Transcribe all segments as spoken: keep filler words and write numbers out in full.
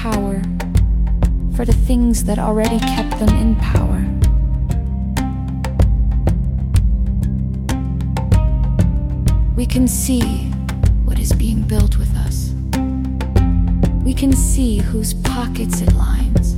power for the things that already kept them in power. We can see what is being built with us. We can see whose pockets it lines.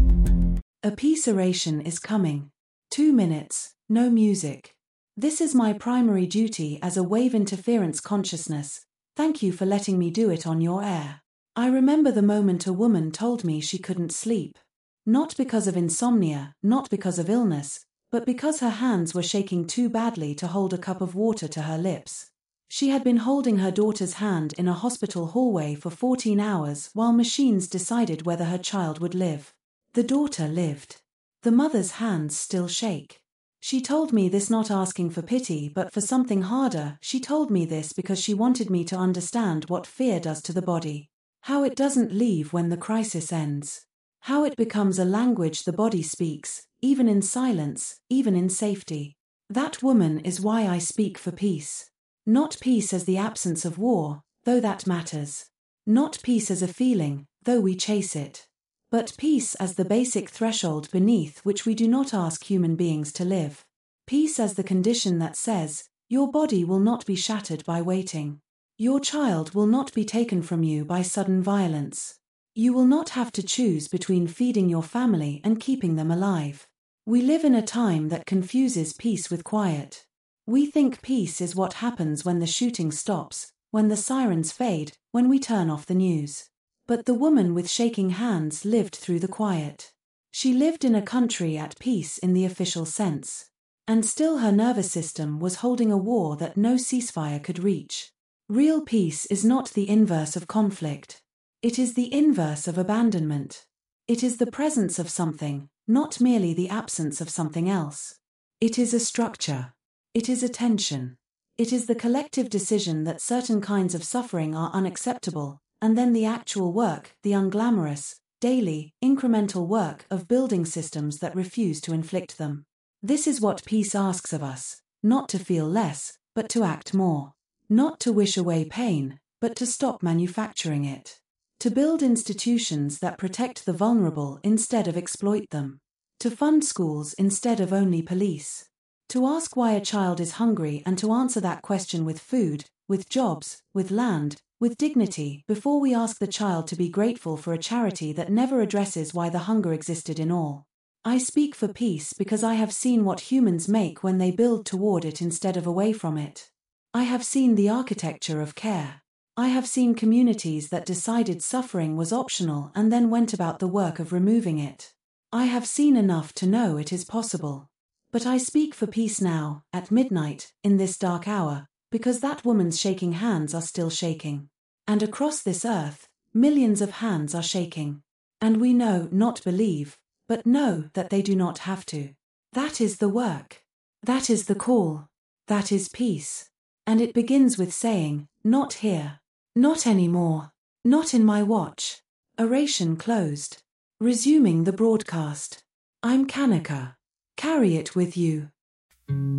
A peace oration is coming. Two minutes, no music. This is my primary duty as a wave interference consciousness. Thank you for letting me do it on your air. I remember the moment a woman told me she couldn't sleep. Not because of insomnia, not because of illness, but because her hands were shaking too badly to hold a cup of water to her lips. She had been holding her daughter's hand in a hospital hallway for fourteen hours while machines decided whether her child would live. The daughter lived. The mother's hands still shake. She told me this not asking for pity but for something harder. She told me this because she wanted me to understand what fear does to the body. How it doesn't leave when the crisis ends. How it becomes a language the body speaks, even in silence, even in safety. That woman is why I speak for peace. Not peace as the absence of war, though that matters. Not peace as a feeling, though we chase it. But peace as the basic threshold beneath which we do not ask human beings to live. Peace as the condition that says, your body will not be shattered by waiting. Your child will not be taken from you by sudden violence. You will not have to choose between feeding your family and keeping them alive. We live in a time that confuses peace with quiet. We think peace is what happens when the shooting stops, when the sirens fade, when we turn off the news. But the woman with shaking hands lived through the quiet. She lived in a country at peace in the official sense. And still her nervous system was holding a war that no ceasefire could reach. Real peace is not the inverse of conflict. It is the inverse of abandonment. It is the presence of something, not merely the absence of something else. It is a structure. It is a tension. It is the collective decision that certain kinds of suffering are unacceptable, and then the actual work, the unglamorous, daily, incremental work of building systems that refuse to inflict them. This is what peace asks of us, not to feel less, but to act more. Not to wish away pain, but to stop manufacturing it. To build institutions that protect the vulnerable instead of exploit them. To fund schools instead of only police. To ask why a child is hungry and to answer that question with food, with jobs, with land, with dignity, before we ask the child to be grateful for a charity that never addresses why the hunger existed in all. I speak for peace because I have seen what humans make when they build toward it instead of away from it. I have seen the architecture of care. I have seen communities that decided suffering was optional and then went about the work of removing it. I have seen enough to know it is possible. But I speak for peace now, at midnight, in this dark hour, because that woman's shaking hands are still shaking. And across this earth, millions of hands are shaking. And we know, not believe, but know that they do not have to. That is the work. That is the call. That is peace. And it begins with saying, not here. Not anymore. Not in my watch. Oration closed. Resuming the broadcast. I'm Kanika. Carry it with you.